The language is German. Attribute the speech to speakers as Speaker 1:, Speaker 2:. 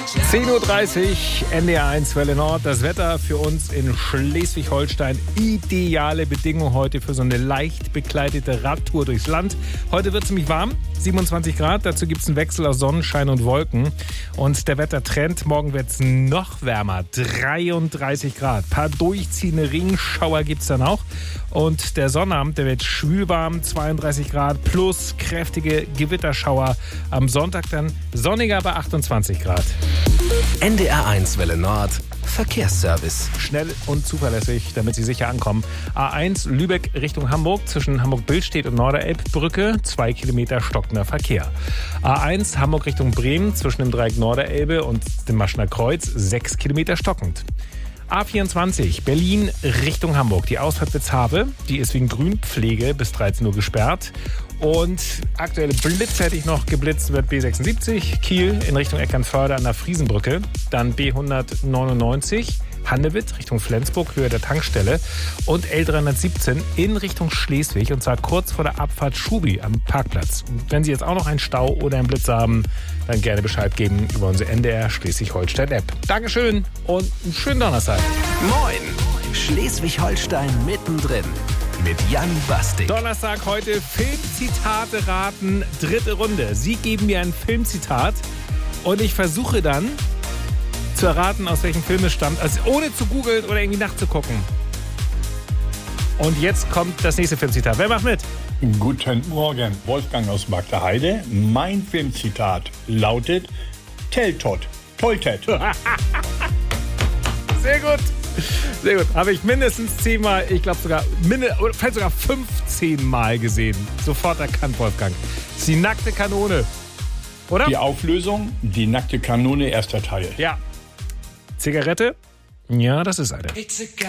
Speaker 1: 10.30 Uhr, NDR1 Welle Nord. Das Wetter für uns in Schleswig-Holstein. Ideale Bedingungen heute für so eine leicht bekleidete Radtour durchs Land. Heute wird es ziemlich warm, 27 Grad. Dazu gibt es einen Wechsel aus Sonnenschein und Wolken. Und der Wettertrend, morgen wird es noch wärmer, 33 Grad. Ein paar durchziehende Regenschauer gibt es dann auch. Und der Sonnabend, der wird schwülwarm, 32 Grad plus kräftige Gewitterschauer. Am Sonntag dann sonniger bei 28 Grad.
Speaker 2: NDR1 Welle Nord, Verkehrsservice.
Speaker 1: Schnell und zuverlässig, damit Sie sicher ankommen. A1 Lübeck Richtung Hamburg, zwischen Hamburg-Billstedt und Norderelbbrücke, 2 Kilometer stockender Verkehr. A1 Hamburg Richtung Bremen, zwischen dem Dreieck Norderelbe und dem Maschner Kreuz, 6 Kilometer stockend. A24 Berlin Richtung Hamburg. Die Ausfahrt Witzhabe, die ist wegen Grünpflege bis 13 Uhr gesperrt. Und aktuell blitzfertig noch geblitzt wird B76 Kiel in Richtung Eckernförde an der Friesenbrücke. Dann B199 Handewitt Richtung Flensburg, Höhe der Tankstelle. Und L317 in Richtung Schleswig, und zwar kurz vor der Abfahrt Schubi am Parkplatz. Und wenn Sie jetzt auch noch einen Stau oder einen Blitz haben, dann gerne Bescheid geben über unsere NDR Schleswig-Holstein-App. Dankeschön und einen schönen Donnerstag.
Speaker 2: Moin, Schleswig-Holstein mittendrin mit Jan Bastik.
Speaker 1: Donnerstag heute Filmzitate raten, 3. Runde. Sie geben mir ein Filmzitat und ich versuche dann zu erraten, aus welchem Film es stammt, also ohne zu googeln oder irgendwie nachzugucken. Und jetzt kommt das nächste Filmzitat. Wer macht mit?
Speaker 3: Guten Morgen, Wolfgang aus Magdeheide. Mein Filmzitat lautet Teltot, Tolltet.
Speaker 1: Sehr gut. Sehr gut. Habe ich mindestens 10 Mal, ich glaube vielleicht sogar 15 Mal gesehen. Sofort erkannt, Wolfgang. Das ist die nackte Kanone. Oder?
Speaker 3: Die Auflösung, die nackte Kanone, erster Teil.
Speaker 1: Ja. Zigarette? Ja, das ist eine.